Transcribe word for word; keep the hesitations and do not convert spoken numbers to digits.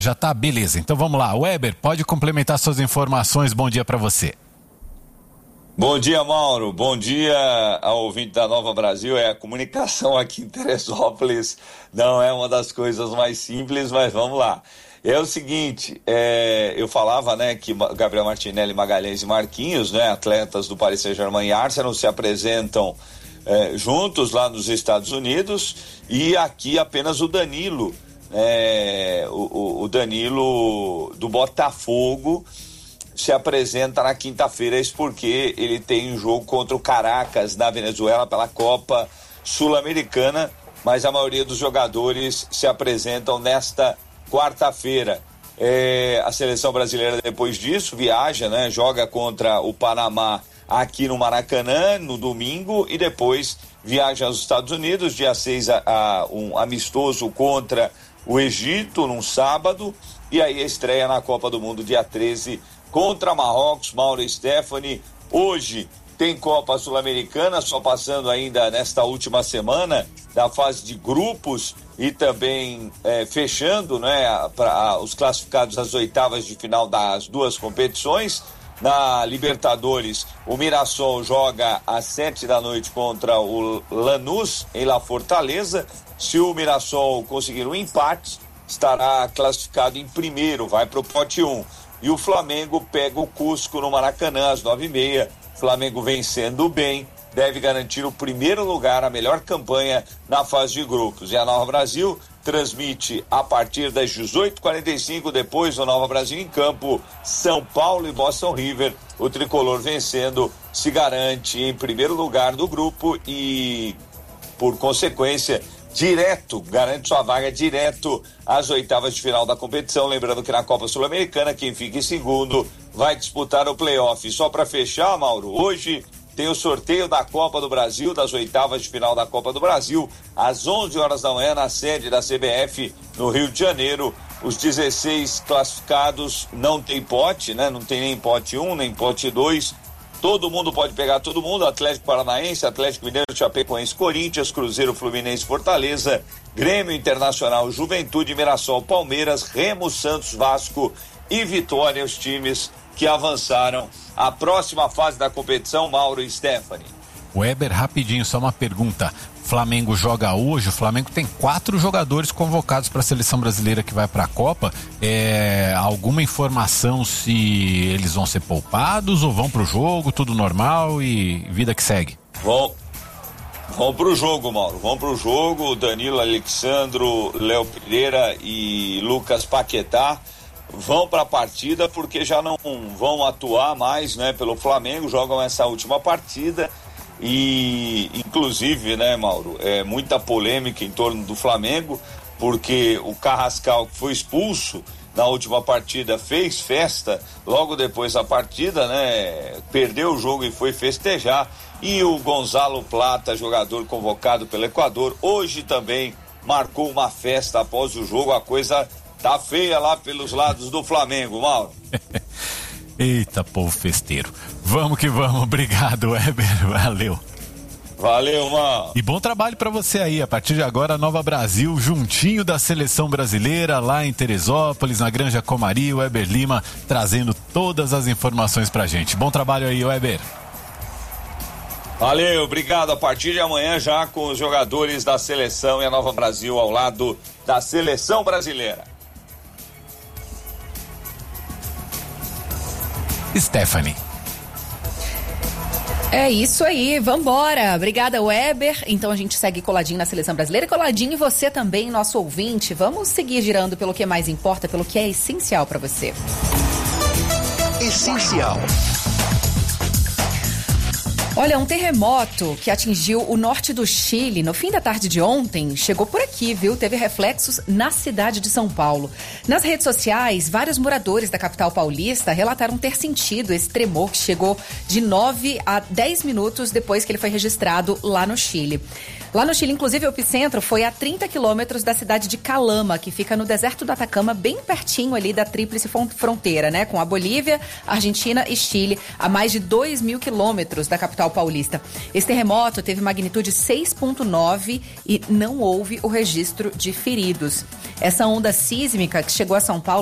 Já tá, beleza. Então vamos lá. Weber, pode complementar suas informações. Bom dia para você. Bom dia, Mauro. Bom dia ao ouvinte da Nova Brasil. É, a comunicação aqui em Teresópolis não é uma das coisas mais simples, mas vamos lá. É o seguinte, é, eu falava, né, que Gabriel Martinelli, Magalhães e Marquinhos, né, atletas do Paris Saint-Germain e Arsenal, se apresentam é, juntos lá nos Estados Unidos, e aqui apenas o Danilo, é, o, o Danilo do Botafogo se apresenta na quinta-feira, isso porque ele tem um jogo contra o Caracas na Venezuela pela Copa Sul-Americana, mas a maioria dos jogadores se apresentam nesta quarta-feira. É, a seleção brasileira depois disso viaja, né, joga contra o Panamá aqui no Maracanã no domingo e depois viaja aos Estados Unidos, dia seis a, a um amistoso contra o Egito num sábado, e aí a estreia na Copa do Mundo dia treze contra Marrocos. Mauro e Stephanie, hoje tem Copa Sul-Americana, só passando ainda nesta última semana da fase de grupos e também é, fechando, né, para os classificados às oitavas de final das duas competições. Na Libertadores, o Mirassol joga às sete da noite contra o Lanús em La Fortaleza. Se o Mirassol conseguir um empate, estará classificado em primeiro, vai para o pote um. E o Flamengo pega o Cusco no Maracanã às nove e meia. Flamengo vencendo bem, deve garantir o primeiro lugar, a melhor campanha na fase de grupos. E a Nova Brasil transmite a partir das dezoito e quarenta e cinco, depois do Nova Brasil em campo, São Paulo e Boston River. O tricolor vencendo se garante em primeiro lugar do grupo e, por consequência, direto, garante sua vaga direto às oitavas de final da competição. Lembrando que na Copa Sul-Americana, quem fica em segundo vai disputar o playoff. Só para fechar, Mauro, hoje tem o sorteio da Copa do Brasil, das oitavas de final da Copa do Brasil, às onze horas da manhã, na sede da C B F, no Rio de Janeiro. Os dezesseis classificados não tem pote, né? Não tem nem pote um, nem pote dois. Todo mundo pode pegar todo mundo: Atlético Paranaense, Atlético Mineiro, Chapecoense, Corinthians, Cruzeiro, Fluminense, Fortaleza, Grêmio, Internacional, Juventude, Mirassol, Palmeiras, Remo, Santos, Vasco e Vitória, os times que avançaram à próxima fase da competição. Mauro e Stephanie. Weber, rapidinho, só uma pergunta. Flamengo joga hoje, o Flamengo tem quatro jogadores convocados para a seleção brasileira que vai para a Copa. É, alguma informação se eles vão ser poupados ou vão para o jogo, tudo normal e vida que segue? Vão, vão para o jogo, Mauro, vão para o jogo. Danilo, Alexandro, Léo Pereira e Lucas Paquetá vão para a partida porque já não vão atuar mais, né, pelo Flamengo, jogam essa última partida. E inclusive, né, Mauro, é muita polêmica em torno do Flamengo, porque o Carrascal, que foi expulso na última partida, fez festa logo depois da partida, né, perdeu o jogo e foi festejar. E o Gonzalo Plata, jogador convocado pelo Equador, hoje também marcou uma festa após o jogo. A coisa tá feia lá pelos lados do Flamengo, Mauro. Eita, povo festeiro. Vamos que vamos. Obrigado, Weber. Valeu. Valeu, mano. E bom trabalho pra você aí. A partir de agora, Nova Brasil, juntinho da seleção brasileira, lá em Teresópolis, na Granja Comari. Weber Lima trazendo todas as informações pra gente. Bom trabalho aí, Weber. Valeu, obrigado. A partir de amanhã, já com os jogadores da seleção e a Nova Brasil ao lado da seleção brasileira. Stephanie. É isso aí, vambora. Obrigada, Weber. Então a gente segue coladinho na seleção brasileira, coladinho você também, nosso ouvinte. Vamos seguir girando pelo que mais importa, pelo que é essencial para você. Essencial. Olha, um terremoto que atingiu o norte do Chile no fim da tarde de ontem chegou por aqui, viu? Teve reflexos na cidade de São Paulo. Nas redes sociais, vários moradores da capital paulista relataram ter sentido esse tremor que chegou de nove a dez minutos depois que ele foi registrado lá no Chile. Lá no Chile, inclusive, o epicentro foi a trinta quilômetros da cidade de Calama, que fica no deserto do Atacama, bem pertinho ali da tríplice fronteira, né? Com a Bolívia, Argentina e Chile, a mais de dois mil quilômetros da capital paulista. Esse terremoto teve magnitude seis ponto nove e não houve o registro de feridos. Essa onda sísmica que chegou a São Paulo